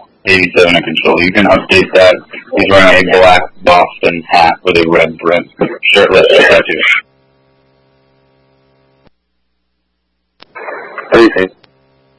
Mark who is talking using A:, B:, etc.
A: 87 in control. You can update that. He's wearing a black Boston hat with a red brim. Shirtless tattoo.